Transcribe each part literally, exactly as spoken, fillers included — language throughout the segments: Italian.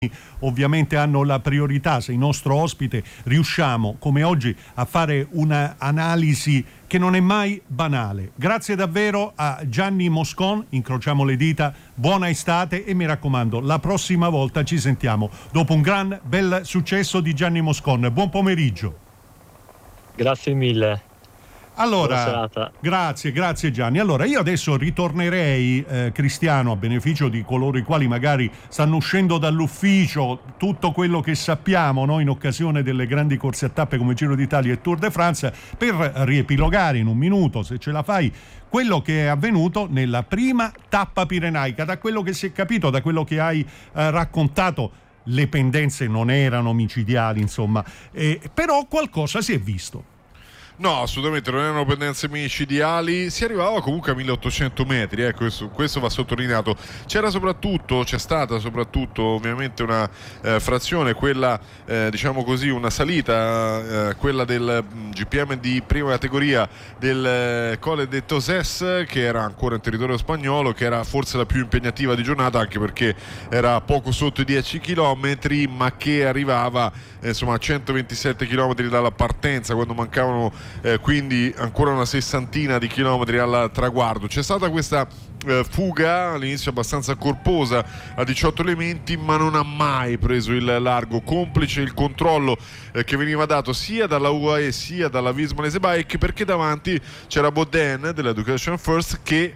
ovviamente hanno la priorità. Se il nostro ospite riusciamo come oggi a fare un'analisi che non è mai banale. Grazie davvero a Gianni Moscon, incrociamo le dita, buona estate e mi raccomando, la prossima volta ci sentiamo dopo un gran bel successo di Gianni Moscon. Buon pomeriggio. Grazie mille. Allora, grazie, grazie Gianni. Allora, io adesso ritornerei, eh, Cristiano, a beneficio di coloro i quali magari stanno uscendo dall'ufficio, tutto quello che sappiamo, no, in occasione delle grandi corse a tappe come Giro d'Italia e Tour de France, per riepilogare in un minuto, se ce la fai, quello che è avvenuto nella prima tappa pirenaica. Da quello che si è capito, da quello che hai eh, raccontato, le pendenze non erano micidiali, insomma, eh, però qualcosa si è visto. No, assolutamente non erano pendenze micidiali, si arrivava comunque a milleottocento metri, eh, questo, questo va sottolineato. C'era soprattutto, c'è stata soprattutto ovviamente una eh, frazione, quella eh, diciamo così, una salita, eh, quella del G P M di prima categoria del eh, Colle de Toses, che era ancora in territorio spagnolo, che era forse la più impegnativa di giornata, anche perché era poco sotto i dieci chilometri, ma che arrivava eh, insomma a centoventisette chilometri dalla partenza, quando mancavano Eh, quindi ancora una sessantina di chilometri al traguardo. C'è stata questa eh, fuga all'inizio abbastanza corposa a diciotto elementi, ma non ha mai preso il largo, complice il controllo eh, che veniva dato sia dalla U A E sia dalla Visma Lease Bike, perché davanti c'era Boden dell'Education First che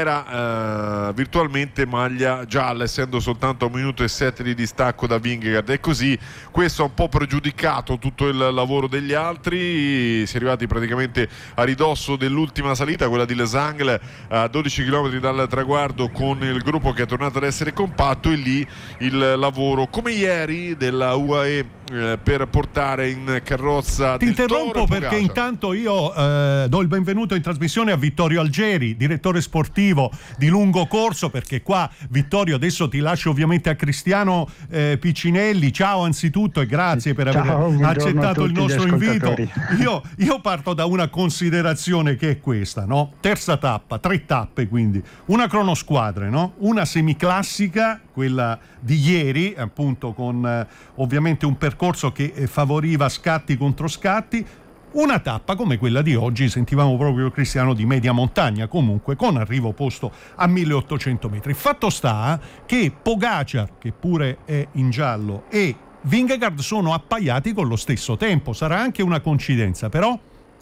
era eh, virtualmente maglia gialla, essendo soltanto a un minuto e sette di distacco da Vingegaard, e così questo ha un po' pregiudicato tutto il lavoro degli altri. Si è arrivati praticamente a ridosso dell'ultima salita, quella di Les Angles, a dodici chilometri dal traguardo, con il gruppo che è tornato ad essere compatto, e lì il lavoro come ieri della U A E eh, per portare in carrozza. Ti interrompo perché intanto io eh, do il benvenuto in trasmissione a Vittorio Algeri, direttore sportivo di lungo corso, perché qua, Vittorio, adesso ti lascio ovviamente a Cristiano eh, Piccinelli. Ciao anzitutto e grazie per aver Ciao, accettato il nostro invito. Io, io parto da una considerazione che è questa, no? Terza tappa, tre tappe, quindi una cronosquadre, no? Una semiclassica, quella di ieri, appunto, con eh, ovviamente un percorso che eh, favoriva scatti contro scatti. Una tappa come quella di oggi, sentivamo proprio Cristiano, di media montagna, comunque con arrivo posto a milleottocento metri. Fatto sta che Pogacar, che pure è in giallo, e Vingegaard sono appaiati con lo stesso tempo. Sarà anche una coincidenza, però?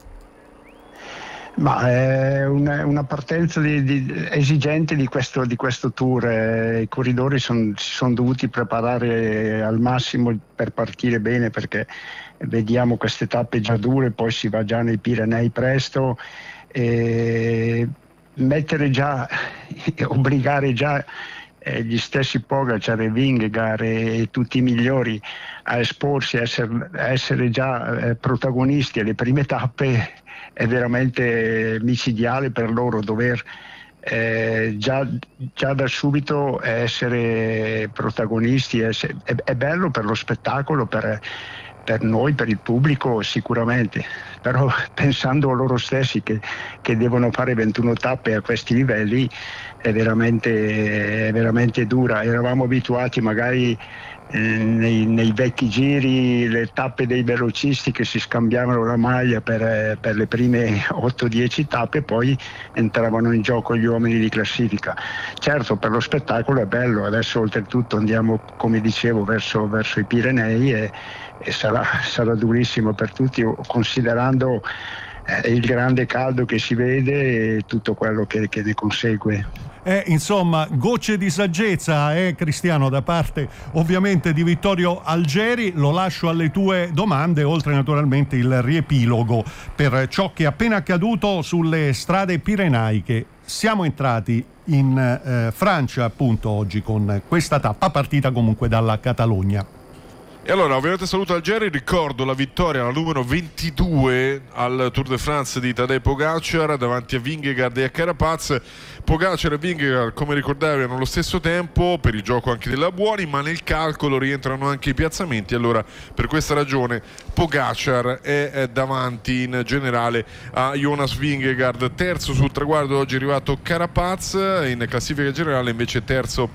Ma è una, una partenza di, di, esigente di questo, di questo tour. Eh, I corridori son, si sono dovuti preparare al massimo per partire bene, perché vediamo queste tappe già dure, poi si va già nei Pirenei presto, e mettere già, obbligare già eh, gli stessi Pogacar e Vingegaard e, e tutti i migliori a esporsi, a essere, a essere già eh, protagonisti alle prime tappe, è veramente micidiale per loro dover eh, già, già da subito essere protagonisti. Essere, è, è bello per lo spettacolo, per, per noi, per il pubblico sicuramente, però pensando a loro stessi che, che devono fare ventuno tappe a questi livelli è veramente, è veramente dura. Eravamo abituati magari Nei, nei vecchi giri, le tappe dei velocisti che si scambiavano la maglia per, per le prime otto dieci tappe, poi entravano in gioco gli uomini di classifica. Certo, per lo spettacolo è bello. Adesso oltretutto andiamo, come dicevo, verso, verso i Pirenei, e, e sarà, sarà durissimo per tutti, considerando eh, il grande caldo che si vede e tutto quello che, che ne consegue. Eh, insomma, gocce di saggezza, eh, Cristiano, da parte ovviamente di Vittorio Algeri. Lo lascio alle tue domande, oltre naturalmente il riepilogo per ciò che è appena accaduto sulle strade pirenaiche. Siamo entrati in eh, Francia appunto oggi con questa tappa partita comunque dalla Catalogna. E allora, ovviamente saluto Algeri, ricordo la vittoria, la numero ventidue al Tour de France di Tadej Pogacar davanti a Vingegaard e a Carapaz. Pogacar e Vingegaard, come ricordavi, hanno lo stesso tempo, per il gioco anche della Buoni, ma nel calcolo rientrano anche i piazzamenti. Allora, per questa ragione Pogacar è, è davanti in generale a Jonas Vingegaard. Terzo sul traguardo oggi è arrivato Carapaz, in classifica generale invece terzo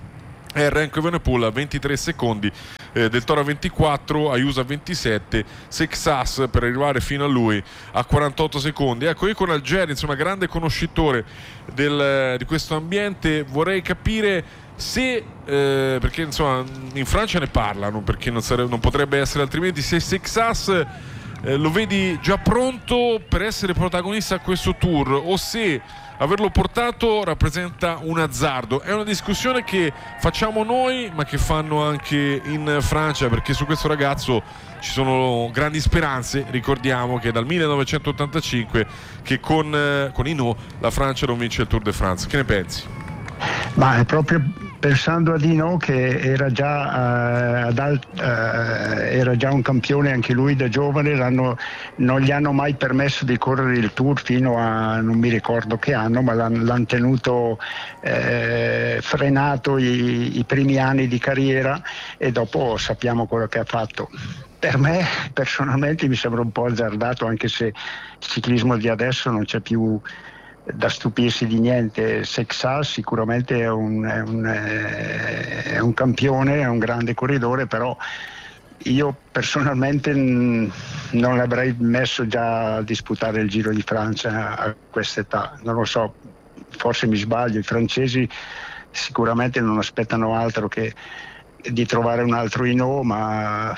è Remco Evenepoel a ventitré secondi, eh, Del Toro a ventiquattro, Ayuso a ventisette, Sexas per arrivare fino a lui a quarantotto secondi. Ecco, io con Algeri, insomma grande conoscitore del, di questo ambiente, vorrei capire se, eh, perché insomma in Francia ne parlano, perché non, sarebbe, non potrebbe essere altrimenti, se Sexas eh, lo vedi già pronto per essere protagonista a questo tour, o se averlo portato rappresenta un azzardo. È una discussione che facciamo noi, ma che fanno anche in Francia, perché su questo ragazzo ci sono grandi speranze. Ricordiamo che è dal millenovecentottantacinque che con, eh, con Hinault la Francia non vince il Tour de France. Che ne pensi? Ma è proprio pensando ad Hinault, che era già, uh, ad alt, uh, era già un campione anche lui da giovane, l'hanno, non gli hanno mai permesso di correre il Tour fino a non mi ricordo che anno, ma l'hanno, l'hanno tenuto eh, frenato i, i primi anni di carriera, e dopo sappiamo quello che ha fatto. Per me personalmente mi sembra un po' azzardato, anche se il ciclismo di adesso non c'è più da stupirsi di niente. Sexas sicuramente è un, è, un, è un campione, è un grande corridore, però io personalmente non l'avrei messo già a disputare il Giro di Francia a quest'età. Non lo so, forse mi sbaglio, i francesi sicuramente non aspettano altro che di trovare un altro Hinault, ma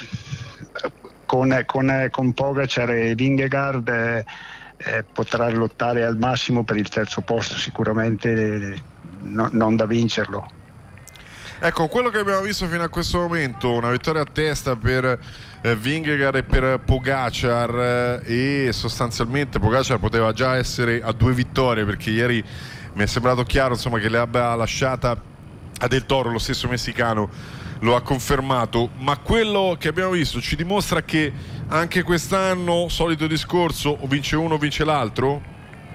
con, con, con Pogacar e Vingegaard eh, Eh, potrà lottare al massimo per il terzo posto, sicuramente eh, no, non da vincerlo. Ecco, quello che abbiamo visto fino a questo momento, una vittoria a testa per eh, Vingegaard e per Pogacar, eh, e sostanzialmente Pogacar poteva già essere a due vittorie, perché ieri mi è sembrato chiaro, insomma, che le abbia lasciata a Del Toro, lo stesso messicano lo ha confermato, ma quello che abbiamo visto ci dimostra che anche quest'anno, solito discorso, o vince uno o vince l'altro?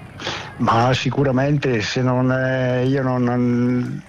Ma sicuramente, se non è, io non, non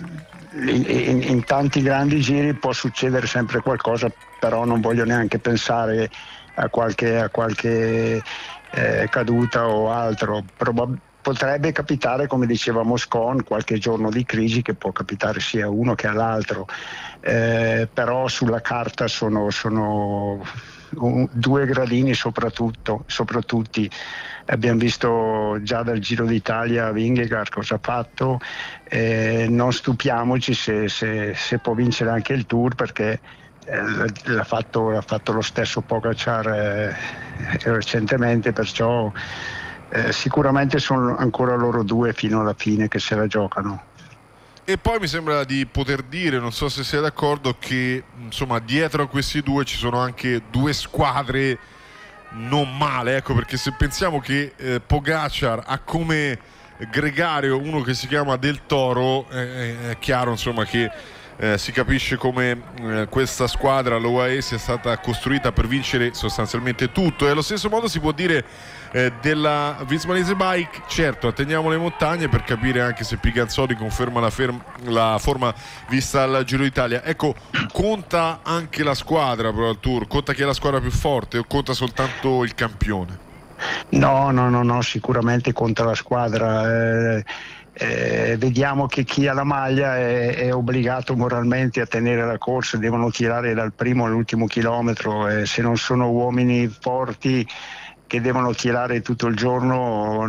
in, in tanti grandi giri può succedere sempre qualcosa, però non voglio neanche pensare a qualche, a qualche eh, caduta o altro. Probab- potrebbe capitare, come diceva Moscon, qualche giorno di crisi, che può capitare sia a uno che all'altro, eh, però sulla carta sono, sono un, due gradini soprattutto, soprattutto. Abbiamo visto già dal Giro d'Italia Vingegaard cosa ha fatto, eh, non stupiamoci se, se, se può vincere anche il Tour, perché eh, l'ha, fatto, l'ha fatto lo stesso Pogacar eh, recentemente, perciò eh, sicuramente sono ancora loro due fino alla fine che se la giocano. E poi mi sembra di poter dire, non so se sei d'accordo, che insomma dietro a questi due ci sono anche due squadre non male, ecco, perché se pensiamo che eh, Pogacar ha come gregario uno che si chiama Del Toro, eh, è chiaro insomma che eh, si capisce come eh, questa squadra, l'U A E, sia stata costruita per vincere sostanzialmente tutto. E allo stesso modo si può dire eh, della Visma-Lease Bike. Certo, attendiamo le montagne per capire anche se Piganzoli conferma la, ferm- la forma vista al Giro d'Italia. Ecco, conta anche la squadra però al Tour? Conta chi è la squadra più forte o conta soltanto il campione? No, no, no, no, sicuramente conta la squadra. Eh, eh, vediamo che chi ha la maglia è, è obbligato moralmente a tenere la corsa, devono tirare dal primo all'ultimo chilometro, e se non sono uomini forti che devono tirare tutto il giorno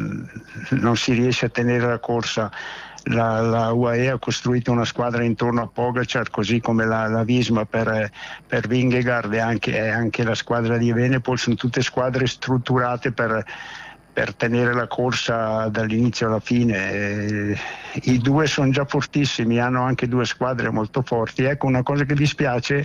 non si riesce a tenere la corsa. La, la U A E ha costruito una squadra intorno a Pogacar, così come la, la Visma per, per Vingegaard, e anche, e anche la squadra di Evenepoel. Sono tutte squadre strutturate per, per tenere la corsa dall'inizio alla fine. E i due sono già fortissimi, hanno anche due squadre molto forti. Ecco, una cosa che dispiace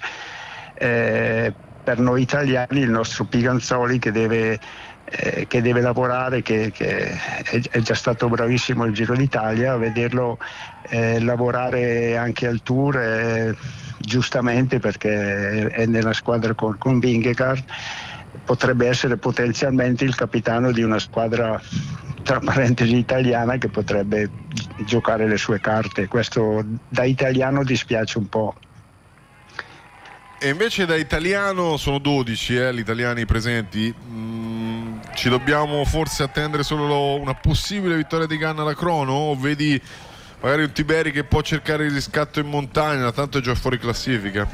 eh, per noi italiani, il nostro Piganzoli, che deve Eh, che deve lavorare, che, che è, è già stato bravissimo al Giro d'Italia, a vederlo eh, lavorare anche al Tour, eh, giustamente, perché è nella squadra con, con Vingegaard, potrebbe essere potenzialmente il capitano di una squadra tra parentesi italiana che potrebbe giocare le sue carte. Questo da italiano dispiace un po'. E invece da italiano sono dodici eh, gli italiani presenti. Mm, ci dobbiamo forse attendere solo una possibile vittoria di Ganna alla crono, o vedi magari un Tiberi che può cercare il riscatto in montagna, tanto è già fuori classifica.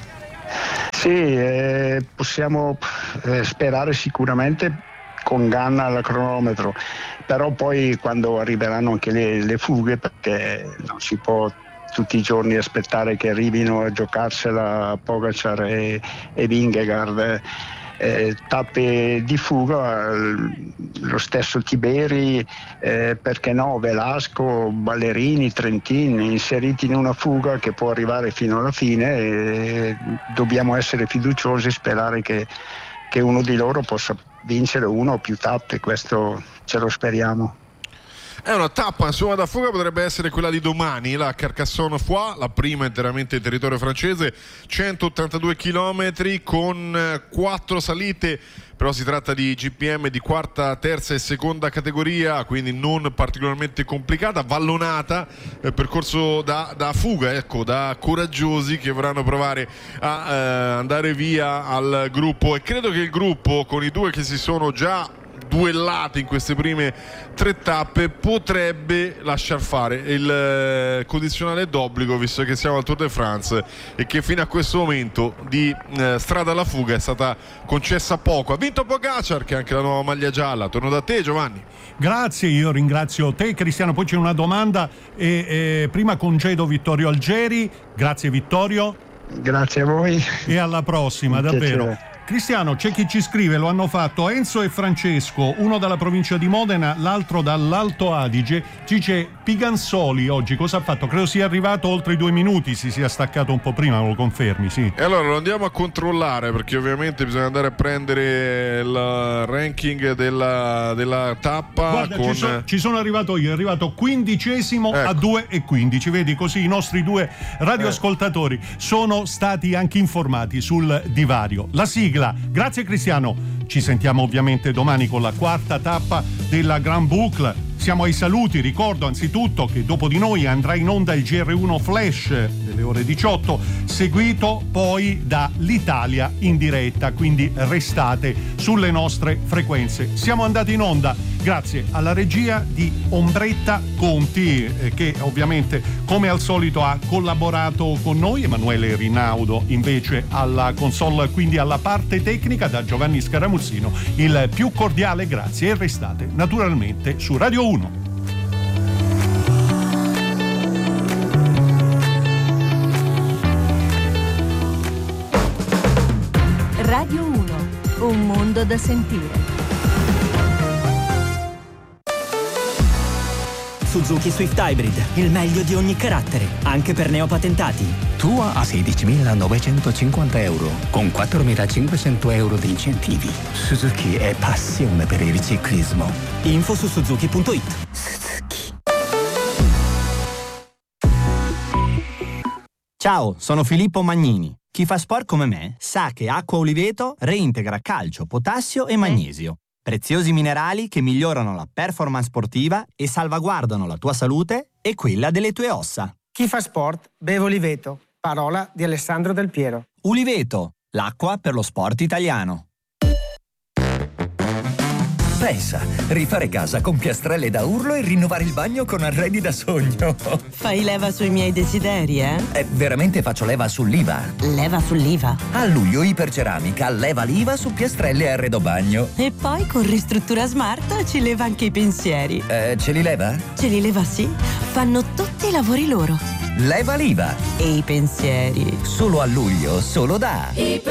Sì, eh, possiamo eh, sperare sicuramente con Ganna al cronometro, però poi quando arriveranno anche le, le fughe, perché non si può tutti i giorni aspettare che arrivino a giocarsela Pogacar e, e Vingegaard, eh, tappe di fuga, lo stesso Tiberi, eh, perché no, Velasco, Ballerini, Trentin inseriti in una fuga che può arrivare fino alla fine, e dobbiamo essere fiduciosi e sperare che, che uno di loro possa vincere uno o più tappe, questo ce lo speriamo. È una tappa insomma da fuga, potrebbe essere quella di domani, la Carcassonne-Foix, la prima interamente in territorio francese, centottantadue chilometri con quattro salite, però si tratta di G P M di quarta, terza e seconda categoria, quindi non particolarmente complicata, vallonata, eh, percorso da, da fuga, ecco, da coraggiosi che vorranno provare a eh, andare via al gruppo, e credo che il gruppo, con i due che si sono già duellati in queste prime tre tappe, potrebbe lasciar fare il eh, condizionale d'obbligo, visto che siamo al Tour de France e che fino a questo momento di eh, strada alla fuga è stata concessa poco. Ha vinto Pogacar, che è anche la nuova maglia gialla. Torno da te, Giovanni. Grazie, io ringrazio te, Cristiano. Poi c'è una domanda, e, e prima congedo Vittorio Algeri. Grazie Vittorio. Grazie a voi. E alla prossima, davvero. Piacere. Cristiano, c'è chi ci scrive, lo hanno fatto Enzo e Francesco, uno dalla provincia di Modena, l'altro dall'Alto Adige. Dice Piganzoli oggi cosa ha fatto? Credo sia arrivato oltre i due minuti, si sia staccato un po' prima, lo confermi? Sì. E allora lo andiamo a controllare, perché ovviamente bisogna andare a prendere il ranking della, della tappa. Guarda, con... ci, so, ci sono arrivato io, è arrivato quindicesimo, ecco, a due e quindici, vedi, così i nostri due radioascoltatori eh. sono stati anche informati sul divario. La sigla. Grazie Cristiano, ci sentiamo ovviamente domani con la quarta tappa della Grand Boucle. Siamo ai saluti, ricordo anzitutto che dopo di noi andrà in onda il G R uno Flash delle ore diciotto, seguito poi da l'Italia in diretta, quindi restate sulle nostre frequenze. Siamo andati in onda grazie alla regia di Ombretta Conti, eh, che ovviamente come al solito ha collaborato con noi, Emanuele Rinaudo invece alla console, quindi alla parte tecnica. Da Giovanni Scaramuzzino il più cordiale grazie, e restate naturalmente su Radio uno. Radio uno, un mondo da sentire. Suzuki Swift Hybrid, il meglio di ogni carattere, anche per neopatentati. Tua a sedicimilanovecentocinquanta euro, con quattromilacinquecento euro di incentivi. Suzuki è passione per il ciclismo. Info su suzuki punto it. Suzuki. Ciao, sono Filippo Magnini. Chi fa sport come me sa che Acqua Oliveto reintegra calcio, potassio e magnesio. Preziosi minerali che migliorano la performance sportiva e salvaguardano la tua salute e quella delle tue ossa. Chi fa sport beve Oliveto. Parola di Alessandro Del Piero. Uliveto, l'acqua per lo sport italiano. Pensa, rifare casa con piastrelle da urlo e rinnovare il bagno con arredi da sogno. Fai leva sui miei desideri, eh? Eh, veramente faccio leva sull'I V A. Leva sull'I V A? A luglio Iperceramica leva l'I V A su piastrelle e arredo bagno. E poi con Ristruttura Smart ci leva anche i pensieri. Eh, ce li leva? Ce li leva, sì. Fanno tutti i lavori loro. Leva l'I V A. E i pensieri. Solo a luglio, solo da...